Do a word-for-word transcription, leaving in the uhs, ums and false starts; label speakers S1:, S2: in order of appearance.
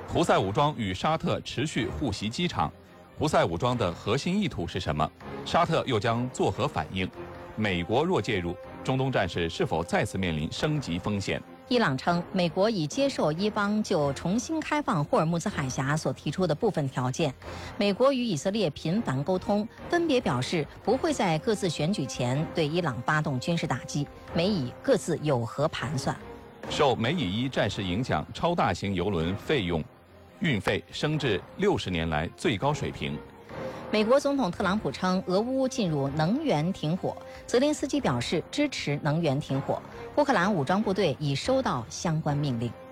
S1: 胡塞武装与沙特持续互袭机场，胡塞武装的核心意图是什么？沙特又将作何反应？美国若介入，中东战事是否再次面临升级风险？
S2: 伊朗称，美国已接受伊邦就重新开放霍尔木兹海峡所提出的部分条件。美国与以色列频繁沟通，分别表示不会在各自选举前对伊朗发动军事打击，美以各自有何盘算？
S1: 受美以伊战事影响，超大型邮轮费用运费升至六十年来最高水平。
S2: 美国总统特朗普称，俄乌进入能源停火，泽连斯基表示支持能源停火。乌克兰武装部队已收到相关命令。